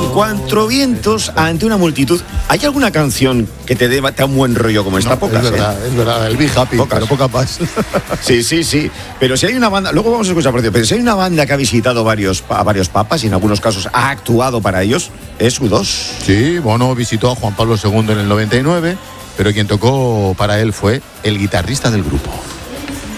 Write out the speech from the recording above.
cuatro vientos ante una multitud. ¿Hay alguna canción que te dé un buen rollo como esta? Pocas, es verdad, el Be Happy, pocas. pero pocas más. Sí. Pero si hay una banda, luego vamos a escuchar, pero si hay una banda que ha visitado a varios papas y en algunos casos ha actuado para ellos, es U2. Sí, Bono visitó a Juan Pablo II en el 99, pero quien tocó para él fue el guitarrista del grupo.